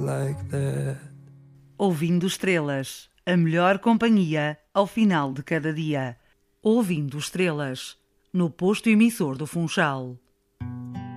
like that. Ouvindo Estrelas, a melhor companhia ao final de cada dia. Ouvindo Estrelas, no posto emissor do Funchal.